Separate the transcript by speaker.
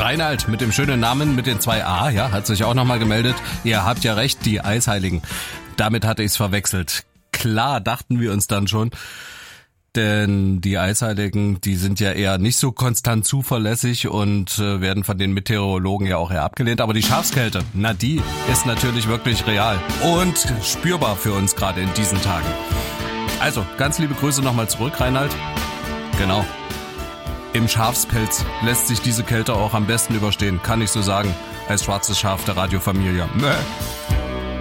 Speaker 1: Reinhard mit dem schönen Namen mit den 2 A, ja, hat sich auch nochmal gemeldet. Ihr habt ja recht, die Eisheiligen. Damit hatte ich's verwechselt. Klar, dachten wir uns dann schon. Denn die Eisheiligen, die sind ja eher nicht so konstant zuverlässig und werden von den Meteorologen ja auch eher abgelehnt. Aber die Schafskälte, na die ist natürlich wirklich real und spürbar für uns gerade in diesen Tagen. Also, ganz liebe Grüße nochmal zurück, Reinhard. Genau. Im Schafspelz lässt sich diese Kälte auch am besten überstehen, kann ich so sagen, als schwarzes Schaf der Radiofamilie.